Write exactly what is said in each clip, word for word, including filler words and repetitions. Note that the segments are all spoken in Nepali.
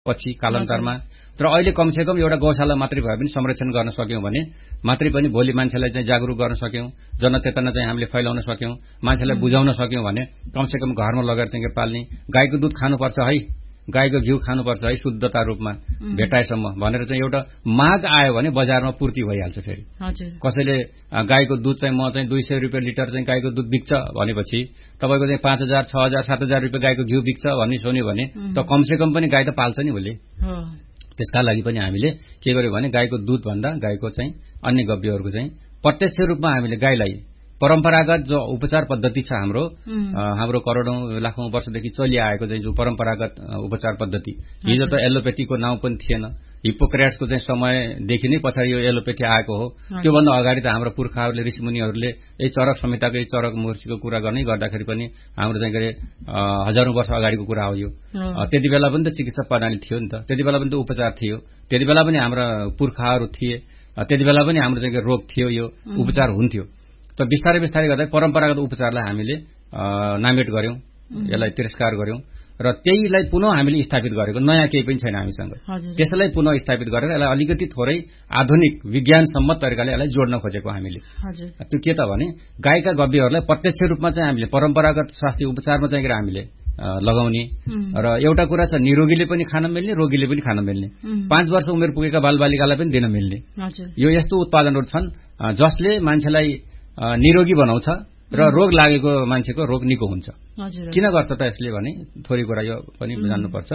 पछि कालान्तरमा। तर अहिले कमसेकम एउटा गौशाला मात्रै भए पनि संरक्षण गर्न सक्यौं भने मात्रै पनि भोलि मान्छेलाई चाहिँ जागरुक गर्न सक्यौं, जनचेतना चाहिँ हामीले फैलाउन सक्यौं, मान्छेलाई बुझाउन सक्यौं भने कमसेकम घरमा लगेर चाहिँ पाल्ने, गाईको दुध खानुपर्छ है, गाईको घिउ खानुपर्छ है शुद्धता रूपमा भेटाएसम्म भनेर चाहिँ एउटा माग आयो भने बजारमा पूर्ति भइहाल्छ। फेरि कसैले गाईको दुध चाहिँ म चाहिँ दुई सय रुपियाँ लिटर चाहिँ गाईको दुध बिक्छ भनेपछि तपाईँको चाहिँ पाँच हजार छ हजार सात हजार रुपियाँ गाईको घिउ बिक्छ भन्ने सुन्यो भने त कमसेकम पनि गाई त पाल्छ नि उसले। त्यसका लागि पनि हामीले के गर्यो भने गाईको दुध भन्दा गाईको चाहिँ अन्य गव्यहरूको चाहिँ प्रत्यक्ष रूपमा हामीले गाईलाई परम्परागत जो उपचार पद्धति छ हाम्रो हाम्रो करोडौं लाखौं वर्षदेखि चलिआएको चाहिँ जो परम्परागत उपचार पद्धति, हिजो त एलोपेथीको नाउँ पनि थिएन, हिप्पोक्रेट्सको चाहिँ समयदेखि नै पछाडि यो एलोपेथी आएको हो। त्योभन्दा अगाडि त हाम्रो पुर्खाहरूले ऋषिमुनिहरूले यही चरक संहिताको यही चरक मुर्सीको कुरा गर्नै गर्दाखेरि पनि हाम्रो चाहिँ के अरे हजारौं वर्ष अगाडिको कुरा हो यो। त्यति बेला पनि त चिकित्सा प्रणाली थियो नि त, त्यति बेला पनि त उपचार थियो, त्यति बेला पनि हाम्रा पुर्खाहरू थिए, त्यति बेला पनि हाम्रो चाहिँ रोग थियो, यो उपचार हुन्थ्यो। त बिस्तारै बिस्तारै गर्दै परम्परागत उपचारलाई हामीले नामेट गर्यौं, यसलाई तिरस्कार गर्यौं र त्यहीलाई पुनः हामीले स्थापित गरेको, नयाँ केही पनि छैन हामीसँग। त्यसलाई पुनः स्थापित गरेर यसलाई अलिकति थोरै आधुनिक विज्ञान सम्मत तरिकाले यसलाई जोड्न खोजेको हामीले। त्यो के त भने गाईका गव्यहरूलाई प्रत्यक्ष रूपमा चाहिँ हामीले परम्परागत स्वास्थ्य उपचारमा चाहिँ हामीले लगाउने र एउटा कुरा छ निरोगीले पनि खान मिल्ने, रोगीले पनि खान मिल्ने, पाँच वर्ष उमेर पुगेका बालबालिकालाई पनि दिन मिल्ने यो यस्तो उत्पादनहरू छन् जसले मान्छेलाई निरोगी बनाउँछ र रोग लागेको मान्छेको रोग निको हुन्छ। किन गर्छ त यसले भने थोरै कुरा यो पनि जान्नुपर्छ।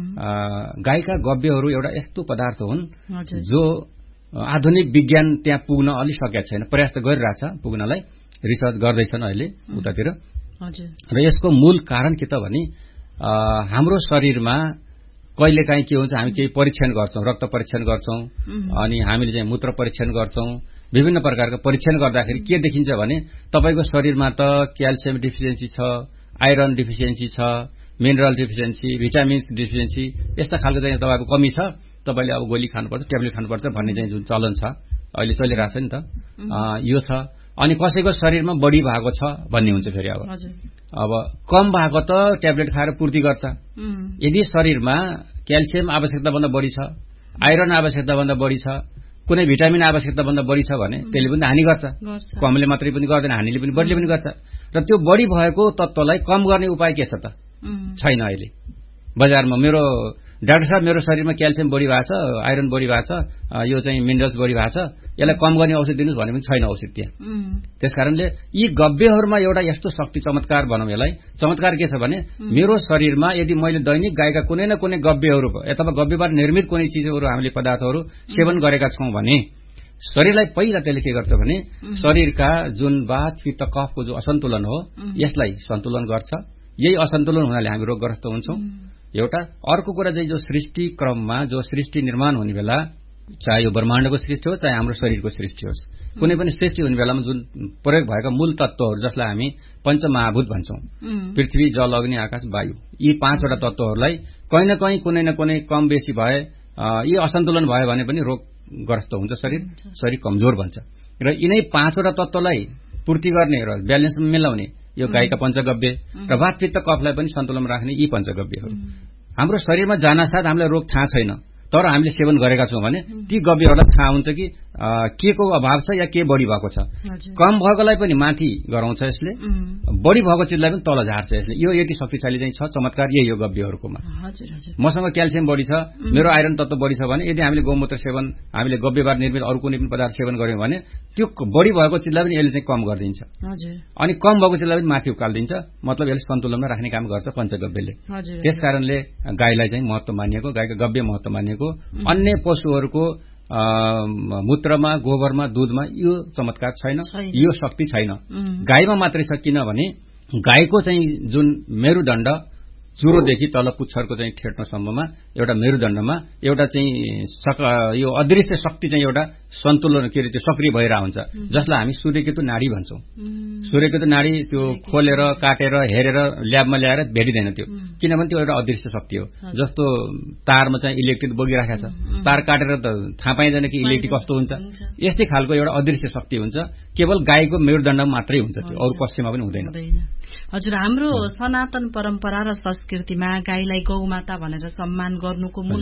गाईका गव्यहरू एउटा यस्तो पदार्थ हुन् जो आधुनिक विज्ञान त्यहाँ पुग्न अलि सकेको छैन, प्रयास त गरिरहेछ पुग्नलाई, रिसर्च गर्दैछन् अहिले उतातिर। र यसको मूल कारण के त भने हाम्रो शरीरमा कहिलेकाहीँ के हुन्छ, हामी केही परीक्षण गर्छौं, रक्त परीक्षण गर्छौं अनि हामीले चाहिँ मूत्र परीक्षण गर्छौं, विभिन्न प्रकारका परीक्षण गर्दाखेरि के देखिन्छ भने तपाईको शरीरमा त क्याल्सियम डिफिसियन्सी छ, आइरन डिफिसियन्सी छ, मिनरल डिफिसियन्सी, भिटामिन्स डिफिसियन्सी, यस्ता खालको चाहिँ तपाईको कमी छ, तपाईले अब गोली खानुपर्छ, ट्याब्लेट खानुपर्छ भन्ने चाहिँ जुन चलन छ अहिले चलिरहेछ नि त, यो छ। अनि कसैको शरीरमा बढी भएको छ भन्ने हुन्छ। फेरि अब अब कम भएको त ट्याब्लेट खाएर पूर्ति गर्छ। यदि शरीरमा क्याल्सियम आवश्यकताभन्दा बढी छ, आइरन आवश्यकताभन्दा बढी छ, कुनै भिटामिन आवश्यकताभन्दा बढी छ भने त्यसले पनि हानि गर्छ, कमले मात्रै पनि गर्दैन, हानिले पनि बढीले पनि गर्छ। र त्यो बढी भएको तत्त्वलाई कम गर्ने उपाय के छ त? छैन। अहिले बजारमा मेरो डाक्टर साहब मेरो शरीरमा क्याल्सियम बढी भएको छ, आइरन बढी भएको छ, यो चाहिँ मिनरल्स बढी भएको छ, यसलाई कम गर्ने औषधि दिनुस् भने पनि छैन औषधि त्यहाँ। त्यसकारणले यी गव्यहरूमा एउटा यस्तो शक्ति, चमत्कार भनौं यसलाई, चमत्कार के छ भने मेरो शरीरमा यदि मैले दैनिक गाईका कुनै न कुनै गव्यहरू अथवा गव्यबाट निर्मित कुनै चिजहरू हामीले पदार्थहरू सेवन गरेका छौं भने शरीरलाई पहिला त्यसले के गर्छ भने शरीरका जुन वात पित्त कफको जो असन्तुलन हो यसलाई सन्तुलन गर्छ। यही असन्तुलन हुनाले हामी रोगग्रस्त हुन्छौं एउटा। अर्को कुरा चाहिँ जो सृष्टि क्रममा जो सृष्टि निर्माण हुने बेला, चाहे यो ब्रह्माण्डको सृष्टि होस् चाहे हाम्रो शरीरको सृष्टि होस्, कुनै पनि सृष्टि हुने बेलामा जुन प्रयोग भएका मूल तत्त्वहरू जसलाई हामी पञ्चमहाभूत भन्छौं, पृथ्वी जल अग्नि आकाश वायु, यी पाँचवटा तत्त्वहरूलाई कहीँ न कहीँ कुनै न कुनै कम बेसी भए, यी असन्तुलन भयो भने पनि रोगग्रस्त हुन्छ शरीर, शरीर कमजोर बन्छ। र यिनै पाँचवटा तत्त्वलाई पूर्ति गर्ने र ब्यालेन्समा मिलाउने यो गाईका पञ्चगव्य र वात पित्त कफलाई पनि सन्तुलनमा राख्ने यी पञ्चगव्यहरू हाम्रो शरीरमा जानासाथ हामीलाई रोग थाहा छैन, तर हामीले सेवन गरेका छौं भने ती गव्यहरूलाई थाहा हुन्छ कि के को अभाव छ या के बढी भएको छ। कम भएकोलाई पनि माथि गराउँछ यसले, बढी भएको चिजलाई पनि तल झार्छ यसले। यो यति शक्तिशाली चाहिँ छ, चमत्कार यही हो गव्यहरूकोमा। मसँग क्याल्सियम बढी छ, मेरो आइरन तत्त्व बढी छ भने यदि हामीले गोमूत्र सेवन, हामीले गव्यबाट निर्मित अरू कुनै पनि पदार्थ सेवन गर्यौं भने त्यो बढी भएको चिजलाई पनि यसले चाहिँ कम गरिदिन्छ अनि कम भएको चिजलाई पनि माथि उकालिदिन्छ। मतलब यसले सन्तुलनमा राख्ने काम गर्छ पञ्चगव्यले। त्यसकारणले गाईलाई चाहिँ महत्व मानिएको, गाईको गव्य महत्व मानिएको। अन्य पशुहरूको मूत्रमा, गोबरमा, दूधमा यो चमत्कार छैन, यो शक्ति छैन, गाईमा मात्रै छ। किनभने गाईको चाहिँ जुन मेरुदण्ड चुरोदेखि तल पुच्छरको चाहिँ ठेट्नसम्ममा एउटा मेरुदण्डमा एउटा चाहिँ यो अदृश्य शक्ति चाहिँ एउटा सन्तुलन के अरे त्यो सक्रिय भइरहेको हुन्छ, जसलाई हामी सूर्यकेतु नाडी भन्छौं। सूर्यकेतु नाडी त्यो खोलेर काटेर हेरेर ल्याबमा ल्याएर भेटिँदैन त्यो, किनभने त्यो एउटा अदृश्य शक्ति हो। जस्तो तारमा चाहिँ इलेक्ट्रिक बगिरहेको छ, तार काटेर त थाहा पाइँदैन कि इलेक्ट्रिक कस्तो हुन्छ, यस्तै खालको एउटा अदृश्य शक्ति हुन्छ। केवल गाईको मेरुदण्डमा मात्रै हुन्छ त्यो, अरू पश्चिममा पनि हुँदैन। हजुर, हाम्रो सनातन परम्परा र संस्कृतिमा गाईलाई गौमाता भनेर सम्मान गर्नुको मूल